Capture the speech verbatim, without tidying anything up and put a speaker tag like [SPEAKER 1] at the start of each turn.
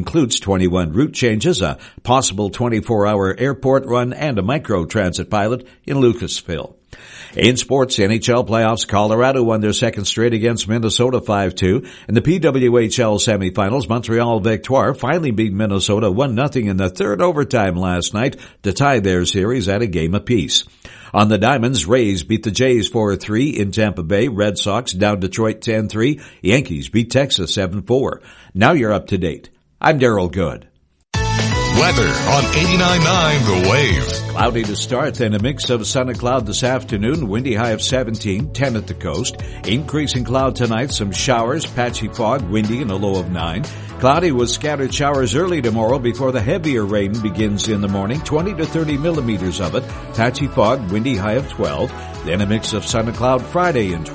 [SPEAKER 1] includes twenty-one route changes, a possible twenty-four hour airport run, and a micro-transit pilot in Lucasville. In sports, N H L playoffs, Colorado won their second straight against Minnesota five two. In the P W H L semifinals, Montreal Victoire finally beat Minnesota one nothing in the third overtime last night to tie their series at a game apiece. On the Diamonds, Rays beat the Jays four three in Tampa Bay. Red Sox down Detroit ten three. Yankees beat Texas seven four. Now you're up to date. I'm Daryl Good.
[SPEAKER 2] Weather on eighty-nine point nine The Wave.
[SPEAKER 1] Cloudy to start, then a mix of sun and cloud this afternoon. Windy high of seventeen, ten at the coast. Increasing cloud tonight, some showers, patchy fog, windy, and a low of nine. Cloudy with scattered showers early tomorrow before the heavier rain begins in the morning, twenty to thirty millimeters of it. Patchy fog, windy high of twelve. Then a mix of sun and cloud Friday and